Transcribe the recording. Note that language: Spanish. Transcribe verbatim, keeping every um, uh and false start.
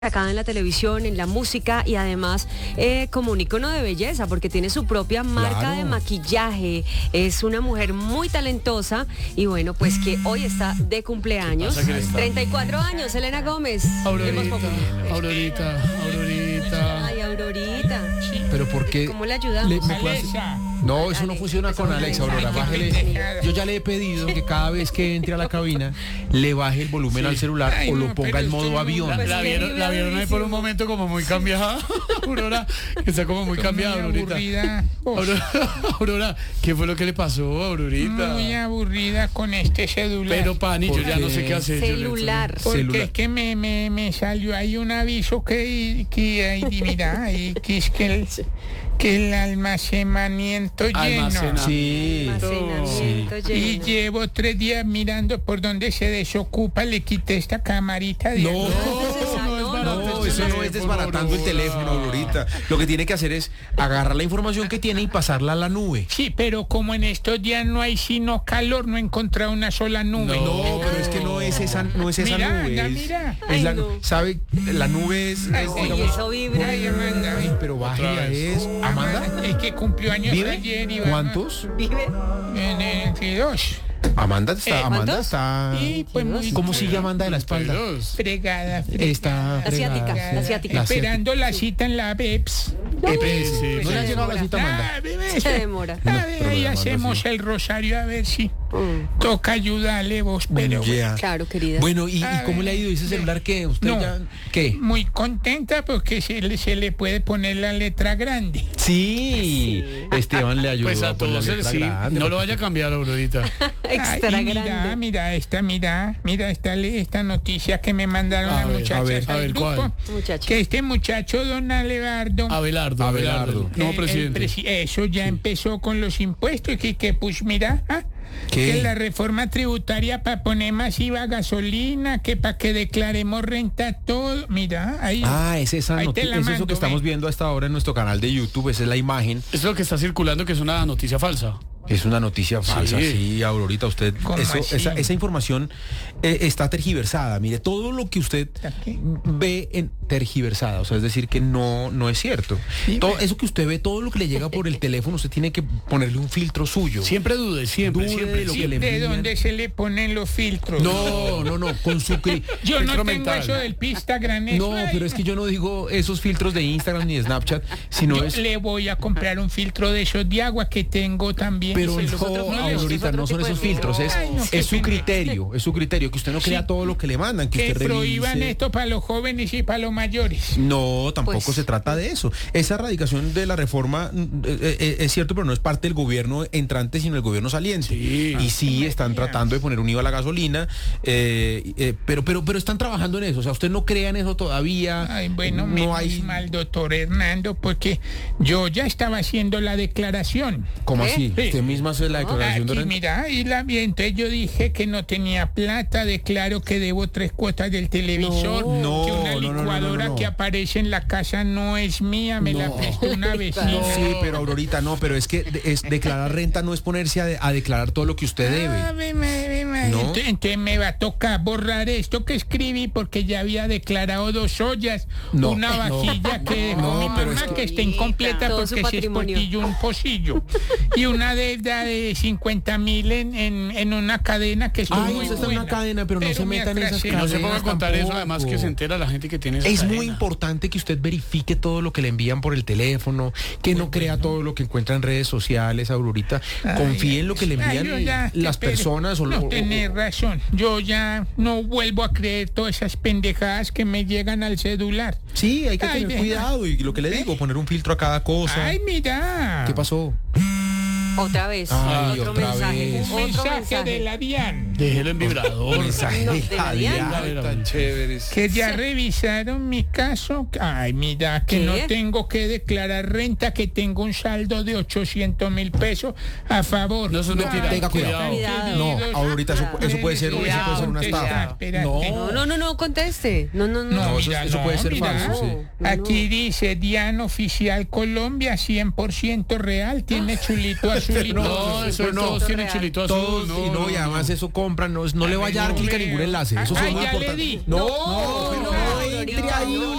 Acá en la televisión, en la música y además eh, como un icono de belleza porque tiene su propia marca Claro. de maquillaje. Es una mujer muy talentosa y bueno, pues que hoy está de cumpleaños. ¿Qué pasa que le está? treinta y cuatro años, Selena Gómez. Aurorita, Voz Populi. Aurorita, Aurorita. Ay, Aurorita. Pero ¿por qué? ¿Cómo le ayudamos? Le- me puede hacer- Alexa. No, eso no funciona con Alexa, Aurora. Bájele. Yo ya le he pedido que cada vez que entre a la cabina le baje el volumen al celular Ay, o no, lo ponga pero en esto modo no- avión. La, Pues la qué vieron, la vieron ahí por un momento como muy cambiada, Aurora, que está como muy cambiada, Muy Aurorita. aburrida. Aurora, Aurora, ¿qué fue lo que le pasó, Aurorita? Muy aburrida con este celular. Pero Pani, yo ¿Por ya no sé qué? qué hacer. yo le- Celular. Porque celular. es que me, me, me salió ahí un aviso que, que ahí, mira, ahí, que es que el, que el almacenamiento lleno. Almacena- Sí. Almacenamiento Y lleno. llevo tres días mirando por donde se desocupa, le quité esta camarita de... No, No, no, no, eso no teléfono, es desbaratando el Aurora. teléfono, Aurorita. Lo que tiene que hacer es agarrar la información que tiene y pasarla a la nube. Sí, pero como en estos días no hay sino calor, no he encontrado una sola nube. No, pero es que no es esa, no es esa Mira, nube. anda, es- mira. es Ay, la- no. ¿Sabe? La nube es. Ay, es, oye, digamos- eso vibra. Ay, Amanda, Ay, pero bájela Otra vez. es. ¿Amanda? Es que cumplió años ¿Vive? ayer y va- ¿Cuántos? Vive. En el veintidós. Amanda está. Eh, Amanda ¿cuántos? está. Y pues muy ¿Cómo sigue Amanda de la espalda? Dos. fregada, fregada. Está. Asiática, fregada. asiática. La Esperando la cita en la B E P S. Eh, Sí, sí, ¿No le ha sí. llegado la cita, Amanda? Ah, bebé. Se demora. A No, ver, pero ahí la Amanda hacemos sí. el rosario a ver si Mm, toca ayudarle vos, pero Yeah. Claro, querida. Bueno, ¿y, y A cómo ver. le ha ido ese celular que usted No. ya. ¿Qué? muy contenta porque se le, se le puede poner la letra grande. Sí. Esteban le ayudó Pues a poner la todos, letra sí. grande, No lo porque- vaya a cambiar, Aurorita. Extra Ay, y mira, grande. mira esta, mira, mira esta, esta noticia que me mandaron A las ver, muchachas a ver, a al ver, grupo. ¿cuál? Muchacho. Que este muchacho, don Alevardo, Abelardo, Abelardo. Abelardo. No, el- el presidente. presi- eso ya empezó con los impuestos, que, que pues mira, ¿ah? ¿Qué? que la reforma tributaria para poner masiva gasolina, que para que declaremos renta todo, mira, ahí. Ah, es esa Ahí te noticia. la Es eso mando, que estamos ve. viendo hasta ahora en nuestro canal de YouTube. Esa es la imagen. Es lo que está circulando, que es una noticia falsa. Es una noticia falsa, sí, Sí. Aurorita, usted, ¿Cómo eso, así? esa, esa información eh, está tergiversada. Mire, todo lo que usted ¿Qué? ve en tergiversada, o sea, es decir, que no, no es cierto. Sí, Todo pero- eso que usted ve, todo lo que le llega por el teléfono, usted tiene que ponerle un filtro suyo. Siempre dude, siempre, Dude siempre. de lo Sí, que le ¿de envían. dónde se le ponen los filtros? No, no, no, con su cri- Yo no filtro tengo mental. eso del Pistagram. eso No, ahí. pero es que yo no digo esos filtros de Instagram ni de Snapchat, sino Yo es. le voy a comprar un filtro de esos de agua que tengo también. Pero Se los- no, no les- Aurorita, no son tipo de esos filtros, es, Ay, no, qué es su pena. criterio, es su criterio, que usted no crea Sí. todo lo que le mandan, que, que usted prohíban revise. esto para los jóvenes y para los mayores. No, tampoco Pues- se trata de eso. Esa erradicación de la reforma mm, eh, eh, es cierto, pero no es parte del gobierno entrante, sino el gobierno saliente. Sí. Y sí están tratando de poner un I V A a la gasolina, eh, eh, pero, pero, pero están trabajando en eso. O sea, usted no crea en eso todavía. Ay, bueno, no menos hay. mal, doctor Hernando, porque yo ya estaba haciendo la declaración. ¿Cómo ¿Qué? así? Sí. Usted misma hace la declaración de Aquí, renta. mira, y la entonces yo dije que no tenía plata, declaro que debo tres cuotas del televisor, No, que una no, no, no, licuadora no, no. que aparece en la casa no es mía, me la No. prestó una vecina. Sí, pero Aurorita, no, pero es que de- es declarar renta no es ponerse a, de- a declarar todo lo que usted Ah, debe. ve, ve, ve, ve. ¿No? Entonces, entonces me va a tocar borrar esto que escribí porque ya había declarado dos ollas, No, una no. vajilla que dejó No, mi pero mamá es que- que está incompleta Todo su porque se patrimonio. espoquilló un pocillo y una deuda de cincuenta mil en, en, en una cadena que estoy Ay, muy usted está en buena. una cadena, pero no se me meta en esas atrasé. Y no se cadenas ponga a contar eso, además que tampoco. se entera la gente que tiene esa Es cadena. muy importante que usted verifique todo lo que le envían por el teléfono, que no crea todo lo que encuentra en redes sociales, Aurorita. Confíe en lo que le Ay, envían yo ya, las espere. personas o, No, o- tenés razón. Yo ya no vuelvo a creer todas esas pendejadas que me llegan al celular. Sí, hay que Ay, tener deja. cuidado y lo que le Ve. digo, poner un filtro a cada cosa. Ay, mira. ¿Qué pasó? Otra vez. Ay, otro otra mensaje. vez. Un Otro mensaje, mensaje. de la DIAN. Déjelo en vibrador. Mensaje No, de la radial, Diana. A ver, a ver. tan chéveres. Que ya revisaron mi caso. Ay, mira, que ¿Qué? no tengo que declarar renta, que tengo un saldo de ochocientos mil pesos a favor. No, eso es mentira. Tenga cuidado. Cuidado. No, Aurorita, eso, eso puede ser, eso puede ser una estafa. Espérate. No. No, no, no, no, conteste. No, no, no. No, eso- mira, eso puede ser mira. falso, sí. No, Aquí no. dice DIAN Oficial Colombia, cien por ciento real, tiene chulito azulito. No, eso Pero no. todos tienen Real. chilito azul. Todos, no, y no, y no, además no. eso compran, no, no le vaya a dar no clic a veo. ningún enlace. Eso Ah, es muy ya le importante. di. No, No, pero no, no, no, Glorioso. Entre ahí